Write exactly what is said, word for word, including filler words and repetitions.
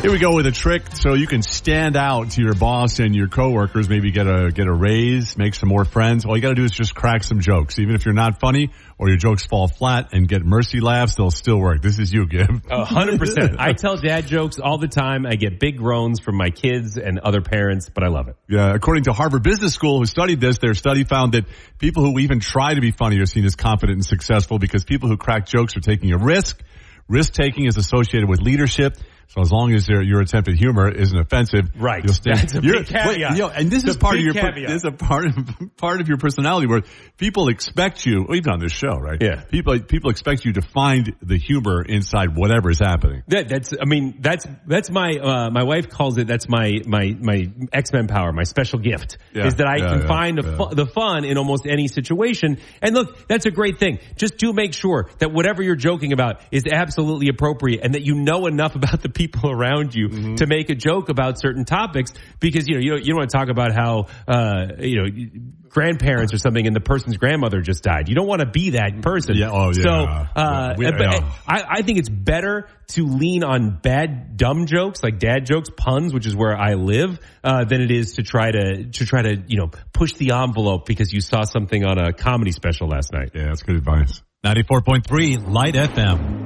Here we go with a trick so you can stand out to your boss and your coworkers, maybe get a get a raise, make some more friends. All you got to do is just crack some jokes. Even if you're not funny or your jokes fall flat and get mercy laughs, they'll still work. This is you, Gib. A hundred percent. I tell dad jokes all the time. I get big groans from my kids and other parents, but I love it. Yeah, according to Harvard Business School, who studied this, their study found that people who even try to be funny are seen as confident and successful because people who crack jokes are taking a risk. Risk-taking is associated with leadership. So as long as your, your attempt at humor isn't offensive, right? You'll stay, That's a big caveat. Wait, you know, and this it's is part of your caveat. this is a part of part of your personality where people expect you, even on this show, right? Yeah. People people expect you to find the humor inside whatever is happening. That, that's I mean that's that's my uh, my wife calls it that's my my my X-Men power, my special gift yeah, is that I yeah, can yeah, find the, yeah. fu- the fun in almost any situation. And look, that's a great thing. Just do make sure that whatever you're joking about is absolutely appropriate and that you know enough about the people around you mm-hmm. to make a joke about certain topics, because you know you don't, you don't want to talk about how uh you know grandparents or something and the person's grandmother just died. You don't want to be that person. Yeah, oh, yeah. So uh we, but yeah. I, I think it's better to lean on bad dumb jokes like dad jokes, puns, which is where I live, uh than it is to try to to try to you know push the envelope because you saw something on a comedy special last night. Yeah, that's good advice. ninety-four point three Light F M.